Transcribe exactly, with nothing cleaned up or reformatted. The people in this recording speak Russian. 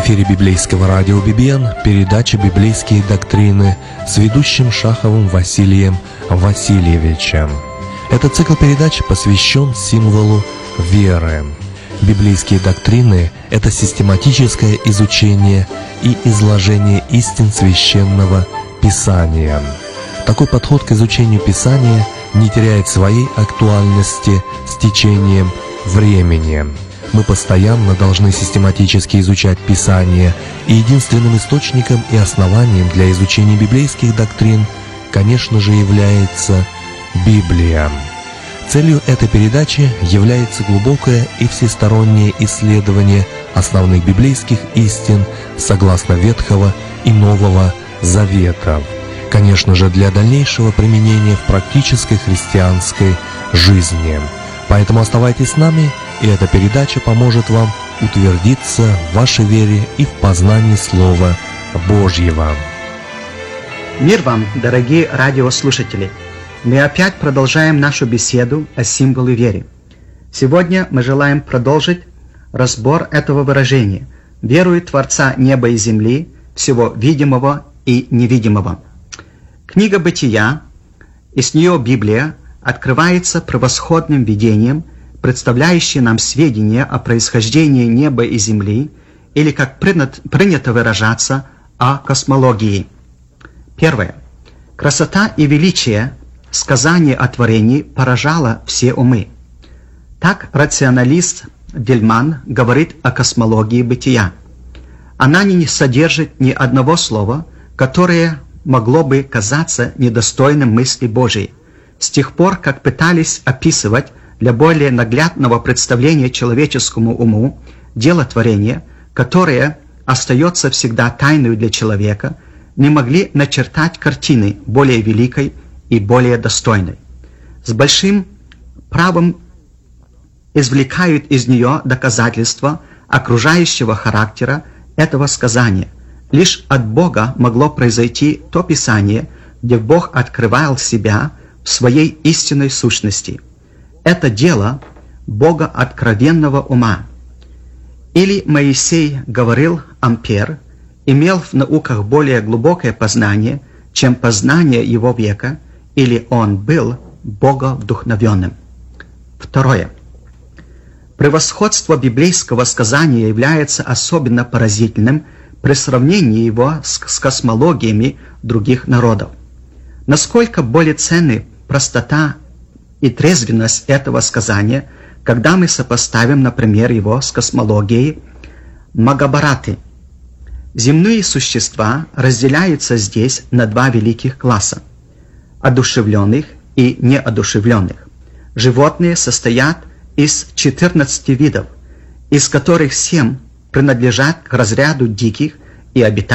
эфире библейского радио би би эн передача «Библейские доктрины» с ведущим Шаховым Василием Васильевичем. Этот цикл передач посвящен символу веры. Библейские доктрины — это систематическое изучение и изложение истин Священного Писания. Такой подход к изучению Писания не теряет своей актуальности с течением времени. Мы постоянно должны систематически изучать Писание, и единственным источником и основанием для изучения библейских доктрин, конечно же, является Библия. Целью этой передачи является глубокое и всестороннее исследование основных библейских истин согласно Ветхого и Нового Заветов, конечно же, для дальнейшего применения в практической христианской жизни. Поэтому оставайтесь с нами, и эта передача поможет вам утвердиться в вашей вере и в познании Слова Божьего. Мир вам, дорогие радиослушатели! Мы опять продолжаем нашу беседу о символе веры. Сегодня мы желаем продолжить разбор этого выражения «Верую Творца неба и земли, всего видимого и невидимого». Книга Бытия, и с нее Библия, открывается превосходным видением, представляющим нам сведения о происхождении неба и земли, или, как принято выражаться, о космологии. Первое. Красота и величие сказания о творении поражало все умы. Так рационалист Вельман говорит о космологии бытия. Она не содержит ни одного слова, которое могло бы казаться недостойным мысли Божией, с тех пор, как пытались описывать для более наглядного представления человеческому уму дело творения, которое остается всегда тайной для человека, не могли начертать картины более великой и более достойной. С большим правом извлекают из нее доказательства окружающего характера этого сказания. Лишь от Бога могло произойти то Писание, где Бог открывал себя в своей истинной сущности. Это дело Бога откровенного ума. Или Моисей говорил, Ампер имел в науках более глубокое познание, чем познание его века, или он был боговдухновенным. Второе. Превосходство библейского сказания является особенно поразительным при сравнении его с, с космологиями других народов. Насколько более ценны простота и трезвенность этого сказания, когда мы сопоставим, например, его с космологией Магабараты. Земные существа разделяются здесь на два великих класса – одушевленных и неодушевленных. Животные состоят из четырнадцати видов, из которых семь принадлежат к разряду диких и обитающих